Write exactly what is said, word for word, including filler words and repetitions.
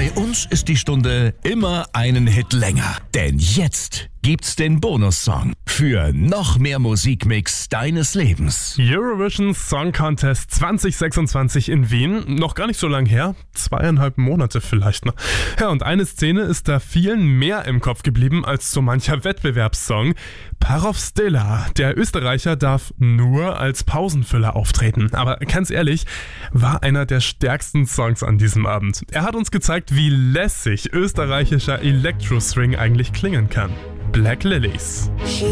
Bei uns ist die Stunde immer einen Hit länger. Denn jetzt gibt's den Bonussong für noch mehr Musikmix deines Lebens. Eurovision Song Contest zwanzig sechsundzwanzig in Wien. Noch gar nicht so lang her. Zweieinhalb Monate vielleicht noch. Ja, und eine Szene ist da vielen mehr im Kopf geblieben als so mancher Wettbewerbssong. Parov Stella, der Österreicher, darf nur als Pausenfüller auftreten. Aber ganz ehrlich, war einer der stärksten Songs an diesem Abend. Er hat uns gezeigt, wie lässig österreichischer Electro-Swing eigentlich klingen kann. Black Lilies.